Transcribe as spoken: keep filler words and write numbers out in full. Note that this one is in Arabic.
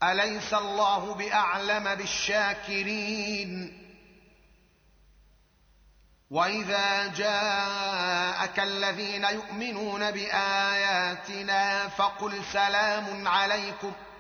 أليس الله بأعلم بالشاكرين؟ وإذا جاءك الذين يؤمنون بآياتنا فقل سلام عليكم